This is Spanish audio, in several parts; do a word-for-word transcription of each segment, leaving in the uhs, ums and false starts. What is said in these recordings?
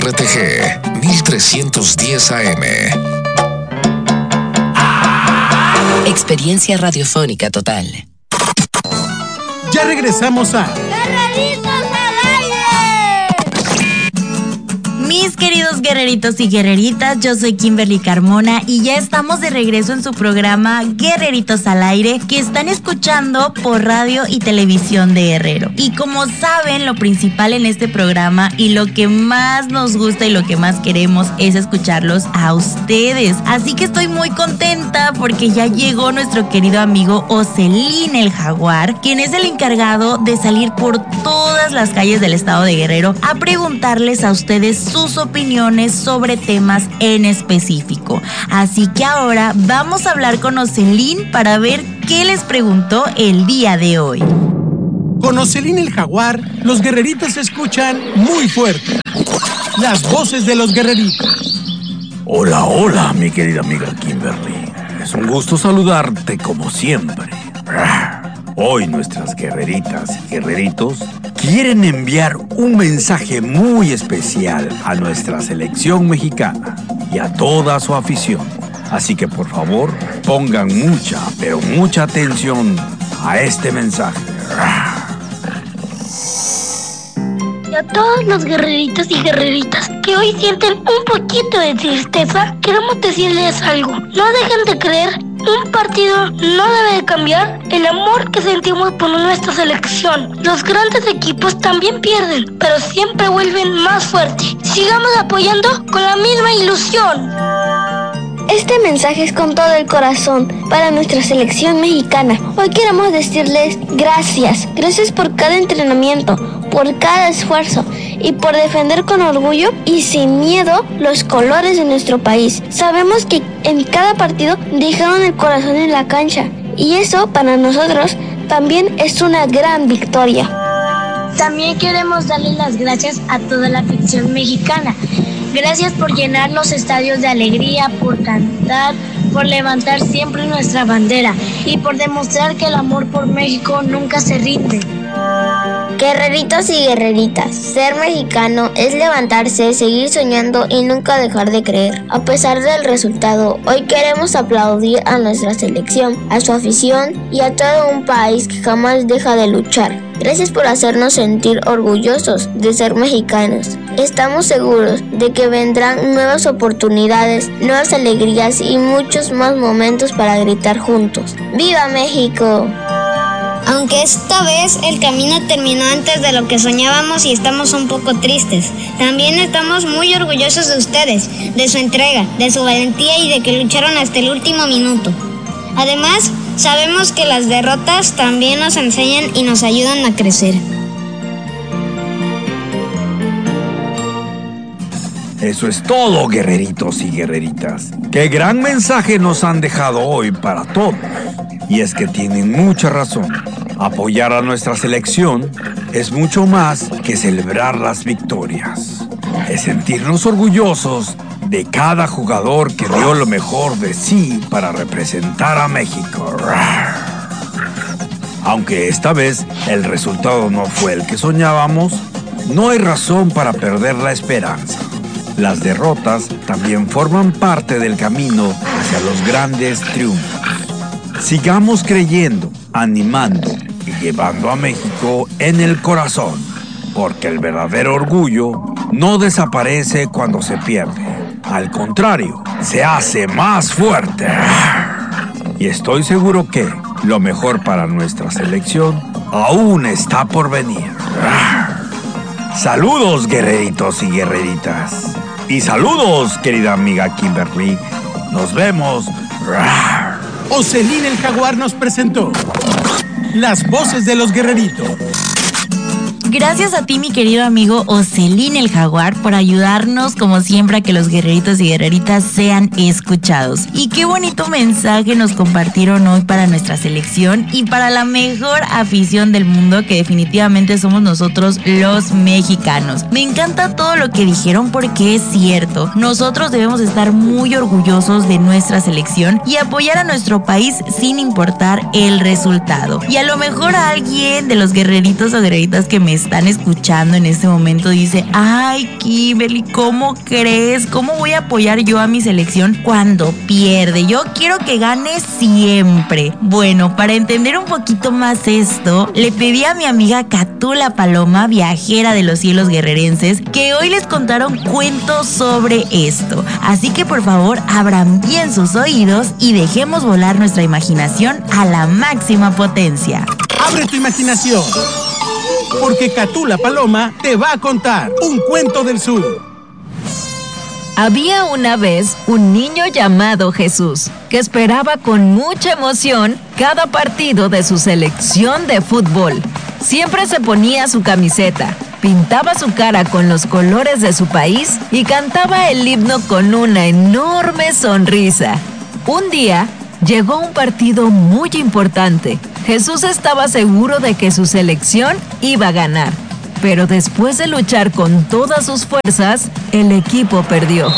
R T G mil trescientos diez A M. Experiencia radiofónica total. Ya regresamos a ¡Guerreritos al aire! Mis queridos guerreritos y guerreritas, yo soy Kimberly Carmona y ya estamos de regreso en su programa Guerreritos al Aire, que están escuchando por radio y televisión de Guerrero. Y como saben, lo principal en este programa y lo que más nos gusta y lo que más queremos es escucharlos a ustedes. Así que estoy muy contenta porque ya llegó nuestro querido amigo Ocelín el Jaguar, quien es el encargado de salir por todas las calles del estado de Guerrero a preguntarles a ustedes sus opiniones sobre temas en específico. Así que ahora vamos a hablar con Ocelín para ver qué les preguntó el día de hoy. Con Ocelín el Jaguar, los guerreritos se escuchan muy fuerte. Las voces de los guerreritos. Hola, hola, mi querida amiga Kimberly. Es un gusto saludarte como siempre. Hoy nuestras guerreritas y guerreritos quieren enviar un mensaje muy especial a nuestra selección mexicana y a toda su afición. Así que por favor, pongan mucha, pero mucha atención a este mensaje. Y a todos los guerreritos y guerreritas que hoy sienten un poquito de tristeza, queremos decirles algo. No dejen de creer. Un partido no debe de cambiar el amor que sentimos por nuestra selección. Los grandes equipos también pierden, pero siempre vuelven más fuertes. Sigamos apoyando con la misma ilusión. Este mensaje es con todo el corazón para nuestra selección mexicana. Hoy queremos decirles gracias. Gracias por cada entrenamiento, por cada esfuerzo y por defender con orgullo y sin miedo los colores de nuestro país. Sabemos que en cada partido dejaron el corazón en la cancha y eso para nosotros también es una gran victoria. También queremos darles las gracias a toda la afición mexicana. Gracias por llenar los estadios de alegría, por cantar, por levantar siempre nuestra bandera y por demostrar que el amor por México nunca se rinde. Guerreritos y guerreritas, ser mexicano es levantarse, seguir soñando y nunca dejar de creer. A pesar del resultado, hoy queremos aplaudir a nuestra selección, a su afición y a todo un país que jamás deja de luchar. Gracias por hacernos sentir orgullosos de ser mexicanos. Estamos seguros de que vendrán nuevas oportunidades, nuevas alegrías y muchos más momentos para gritar juntos. ¡Viva México! Aunque esta vez el camino terminó antes de lo que soñábamos y estamos un poco tristes, también estamos muy orgullosos de ustedes, de su entrega, de su valentía y de que lucharon hasta el último minuto. Además, sabemos que las derrotas también nos enseñan y nos ayudan a crecer. Eso es todo, guerreritos y guerreritas. Qué gran mensaje nos han dejado hoy para todos. Y es que tienen mucha razón. Apoyar a nuestra selección es mucho más que celebrar las victorias. Es sentirnos orgullosos de cada jugador que dio lo mejor de sí para representar a México. Aunque esta vez el resultado no fue el que soñábamos, no hay razón para perder la esperanza. Las derrotas también forman parte del camino hacia los grandes triunfos. Sigamos creyendo, animando y llevando a México en el corazón, porque el verdadero orgullo no desaparece cuando se pierde. Al contrario, se hace más fuerte. Y estoy seguro que lo mejor para nuestra selección aún está por venir. Saludos, guerreritos y guerreritas. Y saludos, querida amiga Kimberly. Nos vemos. Ocelín el Jaguar nos presentó las voces de los guerreritos. Gracias a ti, mi querido amigo Ocelín el Jaguar, por ayudarnos como siempre a que los guerreritos y guerreritas sean escuchados. Y qué bonito mensaje nos compartieron hoy para nuestra selección y para la mejor afición del mundo, que definitivamente somos nosotros los mexicanos. Me encanta todo lo que dijeron porque es cierto. Nosotros debemos estar muy orgullosos de nuestra selección y apoyar a nuestro país sin importar el resultado. Y a lo mejor a alguien de los guerreritos o guerreritas que me están escuchando en este momento dice, ay, Kimberly, ¿cómo crees? ¿Cómo voy a apoyar yo a mi selección cuando pierde? Yo quiero que gane siempre. Bueno, para entender un poquito más esto, le pedí a mi amiga Catula Paloma, viajera de los cielos guerrerenses, que hoy les contaron cuentos sobre esto. Así que por favor, abran bien sus oídos y dejemos volar nuestra imaginación a la máxima potencia. Abre tu imaginación, porque Catula Paloma te va a contar un cuento del sur. Había una vez un niño llamado Jesús, que esperaba con mucha emoción cada partido de su selección de fútbol. Siempre se ponía su camiseta, pintaba su cara con los colores de su país y cantaba el himno con una enorme sonrisa. Un día, llegó un partido muy importante. Jesús estaba seguro de que su selección iba a ganar. Pero después de luchar con todas sus fuerzas, el equipo perdió.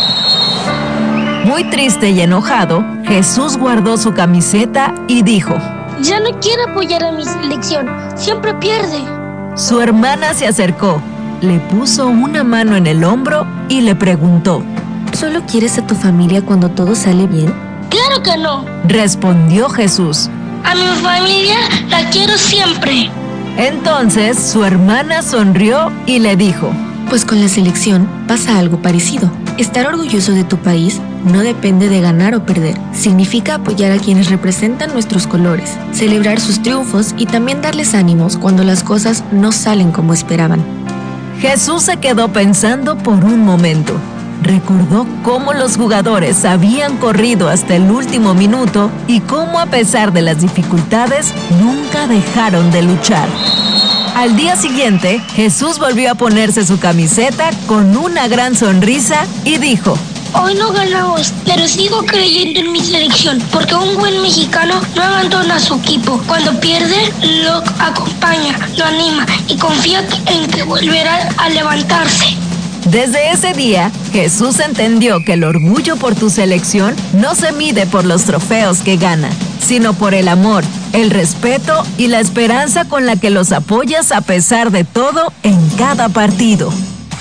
Muy triste y enojado, Jesús guardó su camiseta y dijo: Ya no quiero apoyar a mi selección, siempre pierde. Su hermana se acercó, le puso una mano en el hombro y le preguntó: ¿Solo quieres a tu familia cuando todo sale bien? ¡Claro que no! Respondió Jesús. A mi familia la quiero siempre. Entonces su hermana sonrió y le dijo: Pues con la selección pasa algo parecido. Estar orgulloso de tu país no depende de ganar o perder. Significa apoyar a quienes representan nuestros colores, celebrar sus triunfos y también darles ánimos cuando las cosas no salen como esperaban. Jesús se quedó pensando por un momento. Recordó cómo los jugadores habían corrido hasta el último minuto y cómo a pesar de las dificultades nunca dejaron de luchar. Al día siguiente, Jesús volvió a ponerse su camiseta con una gran sonrisa y dijo: Hoy no ganamos, pero sigo creyendo en mi selección, porque un buen mexicano no abandona a su equipo. Cuando pierde, lo acompaña, lo anima y confía en que volverá a levantarse. Desde ese día, Jesús entendió que el orgullo por tu selección no se mide por los trofeos que gana, sino por el amor, el respeto y la esperanza con la que los apoyas a pesar de todo en cada partido.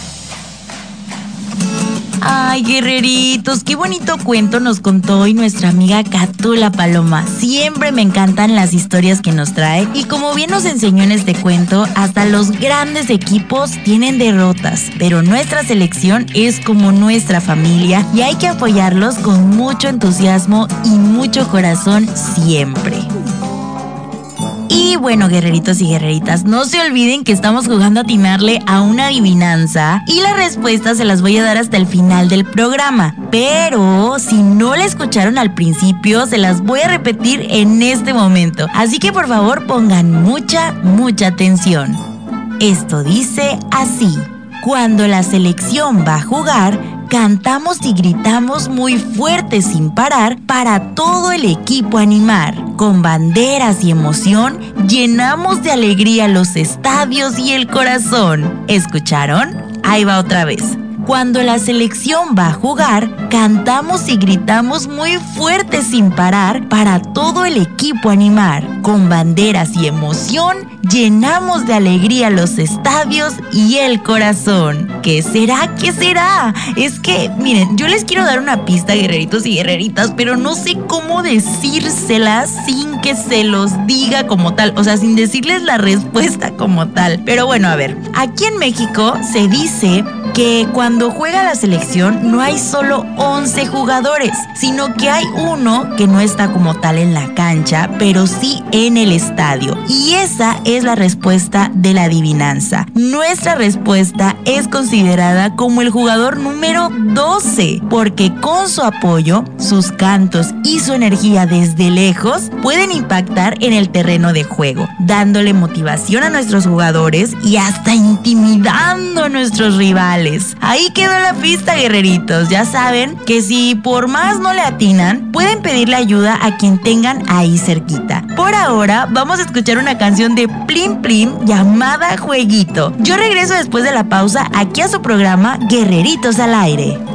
Ay, guerreritos, qué bonito cuento nos contó hoy nuestra amiga Catula Paloma. Siempre me encantan las historias que nos trae y como bien nos enseñó en este cuento, hasta los grandes equipos tienen derrotas, pero nuestra selección es como nuestra familia y hay que apoyarlos con mucho entusiasmo y mucho corazón siempre. Y bueno, guerreritos y guerreritas, no se olviden que estamos jugando a atinarle a una adivinanza y las respuestas se las voy a dar hasta el final del programa. Pero si no la escucharon al principio, se las voy a repetir en este momento. Así que por favor pongan mucha, mucha atención. Esto dice así: cuando la selección va a jugar, cantamos y gritamos muy fuerte sin parar para todo el equipo animar. Con banderas y emoción, llenamos de alegría los estadios y el corazón. ¿Escucharon? Ahí va otra vez. Cuando la selección va a jugar, cantamos y gritamos muy fuerte sin parar para todo el equipo animar. Con banderas y emoción, llenamos de alegría los estadios y el corazón. ¿Qué será? ¿Qué será? Es que, miren, yo les quiero dar una pista, guerreritos y guerreritas, pero no sé cómo decírselas sin que se los diga como tal, o sea, sin decirles la respuesta como tal. Pero bueno, a ver, aquí en México se dice que cuando juega la selección no hay solo once jugadores, sino que hay uno que no está como tal en la cancha, pero sí en el estadio. Y esa es la respuesta de la adivinanza. Nuestra respuesta es considerada como el jugador número doce, porque con su apoyo, sus cantos y su energía desde lejos pueden impactar en el terreno de juego, dándole motivación a nuestros jugadores y hasta intimidando a nuestros rivales. Ahí quedó la pista, guerreritos. Ya saben que si por más no le atinan, pueden pedirle ayuda a quien tengan ahí cerquita. Por ahora, vamos a escuchar una canción de Plim Plim llamada Jueguito. Yo regreso después de la pausa aquí a su programa Guerreritos al Aire.